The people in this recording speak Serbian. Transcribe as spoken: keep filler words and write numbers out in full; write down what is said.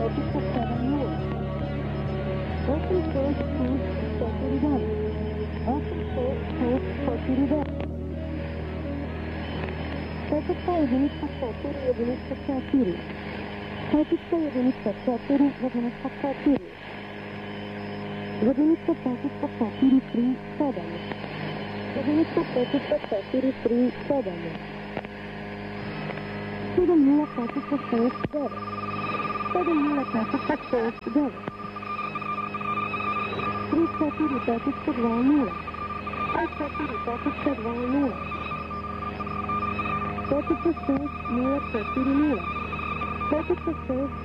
petice sedam nula. osam šest šest četiri devet. osam šest šest četiri devet. Petice jedinica četiri, jedinica četiri. Petice jedinica četiri, jedinica četiri. Jedinica petice četiri tri sedam. Jedinica petice četiri tri sedam. sedam nula petice šest devet. sedam nula petice šest devet. tri četiri petice dva nula. tri četiri petice dva nula. Petice šest nula četiri nula. Petice šest